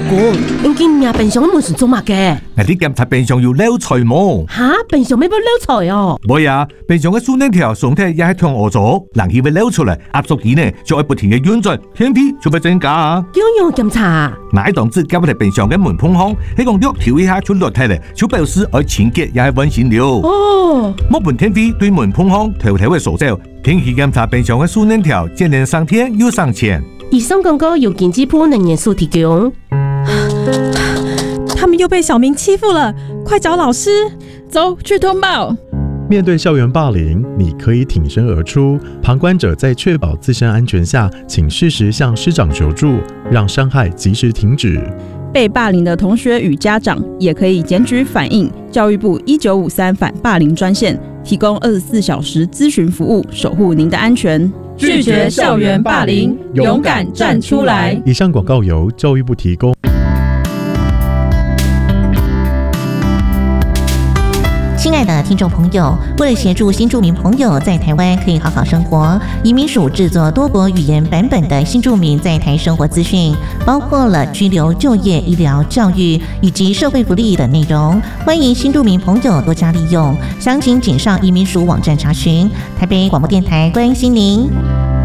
公，今日冰箱门是做乜嘅？ 我哋检查冰箱有漏菜冇？ 哈，冰箱咩不漏菜哦？ 冇啊，冰箱嘅水冷條上體也係燙鵝咗，冷氣會漏出嚟，壓縮機呢就會不停嘅運轉，天氣就會增加啊。 點樣檢查？ 嗱，當時夾喺冰箱嘅門碰孔，係講略調一下就落體嚟，就表示愛清潔也係溫馨了。 哦， 冇半天氣對門碰孔頭頭會掃走，天氣檢查冰箱嘅水冷條，節能上天又上錢。 以上廣告由經濟部能源署提供。 他們又被小明欺負了，快找老師， 走去通報。 面對校園霸凌，你可以挺身而出。旁觀者在確保自身安全下，請適時向師長求助，讓傷害及時停止。 被霸凌的同學與家長也可以檢舉反映教育部1953反霸凌專線，提供24小時諮詢服務，守護您的安全。 拒絕校園霸凌，勇敢站出來。 以上廣告由教育部提供。 亲爱的听众朋友，为了协助新住民朋友在台湾可以好好生活，移民署制作多国语言版本的新住民在台生活资讯，包括了居留、就业、医疗、教育以及社会福利等内容。欢迎新住民朋友多加利用，详情请上移民署网站查询。台北广播电台关心您。